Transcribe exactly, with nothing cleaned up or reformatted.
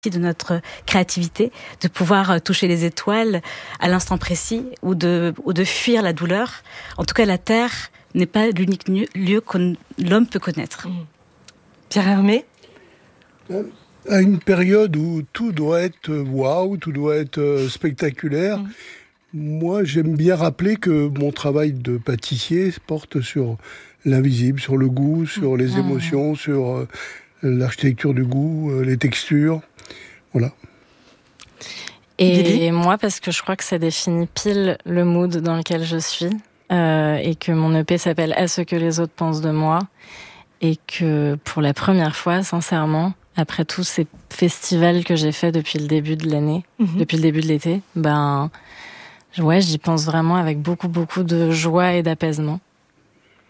de notre créativité, de pouvoir toucher les étoiles à l'instant précis ou de, ou de fuir la douleur. En tout cas, la Terre n'est pas l'unique lieu que l'homme peut connaître. Pierre Hermé ? À une période où tout doit être waouh, tout doit être spectaculaire, mmh. moi j'aime bien rappeler que mon travail de pâtissier porte sur l'invisible, sur le goût, sur les émotions, mmh. sur l'architecture du goût, les textures. Voilà. Et Lily ? Moi, parce que je crois que ça définit pile le mood dans lequel je suis, euh, et que mon E P s'appelle « À ce que les autres pensent de moi », et que pour la première fois, sincèrement, après tous ces festivals que j'ai faits depuis le début de l'année, mmh. depuis le début de l'été, ben, ouais, j'y pense vraiment avec beaucoup, beaucoup de joie et d'apaisement.